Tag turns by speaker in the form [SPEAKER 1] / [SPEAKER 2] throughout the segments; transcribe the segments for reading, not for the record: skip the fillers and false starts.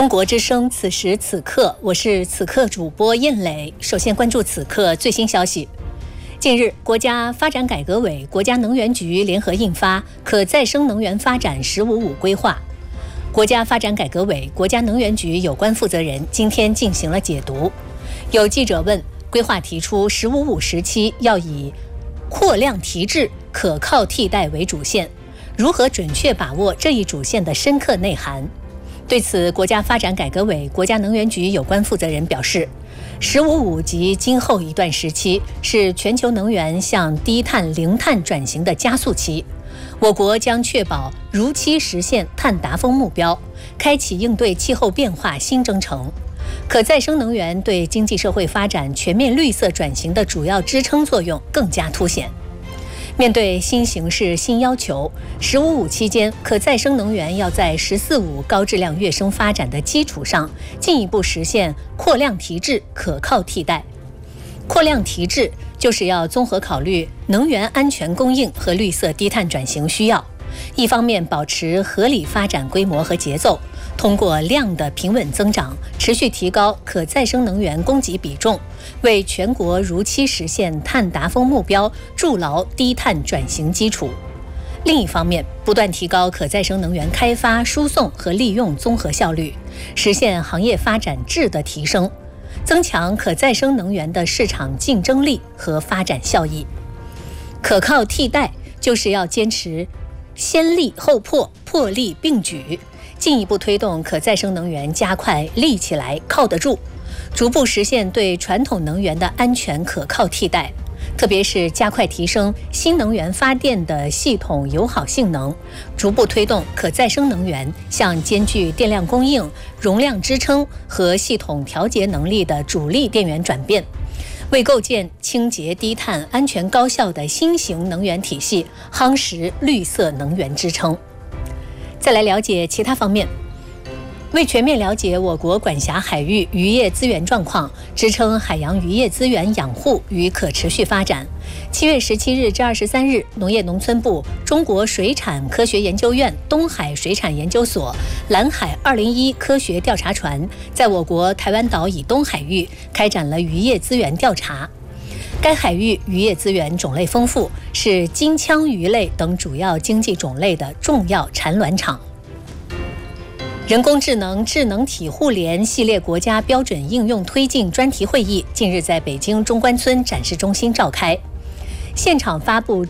[SPEAKER 1] 中国之声，此时此刻，我是此刻主播燕磊。首先关注此刻最新消息。近日，国家发展改革委、国家能源局联合印发《可再生能源发展“十五五”规划》。国家发展改革委、国家能源局有关负责人今天进行了解读。有记者问，规划提出“十五五”时期要以扩量提质、可靠替代为主线，如何准确把握这一主线的深刻内涵？对此，国家发展改革委、国家能源局有关负责人表示，“十五五”及今后一段时期是全球能源向低碳、零碳转型的加速期，我国将确保如期实现碳达峰目标，开启应对气候变化新征程。可再生能源对经济社会发展全面绿色转型的主要支撑作用更加凸显。面对新形势、新要求，“十五五”期间，可再生能源要在“十四五”高质量跃升发展的基础上，进一步实现扩量提质、可靠替代。扩量提质就是要综合考虑能源安全供应和绿色低碳转型需要，一方面保持合理发展规模和节奏，通过量的平稳增长，持续提高可再生能源供给比重，为全国如期实现碳达峰目标筑牢低碳转型基础。另一方面，不断提高可再生能源开发、输送和利用综合效率，实现行业发展质的提升，增强可再生能源的市场竞争力和发展效益。可靠替代就是要坚持先立后破，破立并举，进一步推动可再生能源加快立起来、靠得住，逐步实现对传统能源的安全可靠替代，特别是加快提升新能源发电的系统友好性能，逐步推动可再生能源向兼具电量供应、容量支撑和系统调节能力的主力电源转变，为构建清洁低碳、安全高效的新型能源体系夯实绿色能源支撑。再来了解其他方面。为全面了解我国管辖海域渔业资源状况，支撑海洋渔业资源养护与可持续发展，7月17日至23日，农业农村部、中国水产科学研究院东海水产研究所、蓝海201科学调查船在我国台湾岛以东海域开展了渔业资源调查。该海域渔业资源种类丰富，是金枪鱼类等主要经济种类的重要产卵场。人工智能智能体互联系列国家标准应用推进专题会议近日在北京中关村展示中心召开，现场发布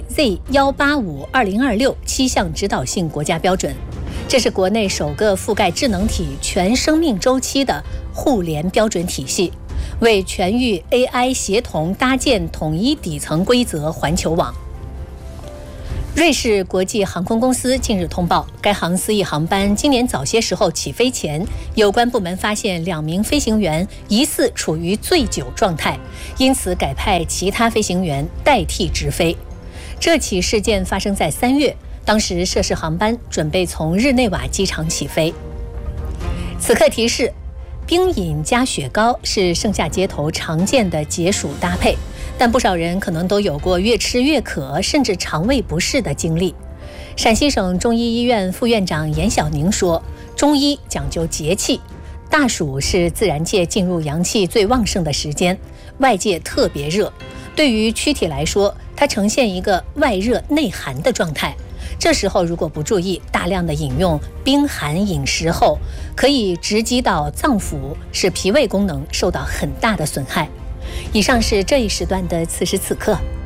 [SPEAKER 1] GBZ185-2026 7项指导性国家标准，这是国内首个覆盖智能体全生命周期的互联标准体系，为全域 AI 协同搭建统一底层规则环球网。瑞士国际航空公司近日通报，该航司一航班今年早些时候起飞前，有关部门发现2名飞行员疑似处于醉酒状态，因此改派其他飞行员代替直飞。这起事件发生在3月，当时涉事航班准备从日内瓦机场起飞。此刻提示，冰饮加雪糕是盛夏街头常见的解暑搭配，但不少人可能都有过越吃越渴，甚至肠胃不适的经历。陕西省中医医院副院长严晓宁说，中医讲究节气，大暑是自然界进入阳气最旺盛的时间，外界特别热，对于躯体来说，它呈现一个外热内寒的状态。这时候如果不注意，大量的饮用冰寒饮食后，可以直击到脏腑，使脾胃功能受到很大的损害。以上是这一时段的此时此刻。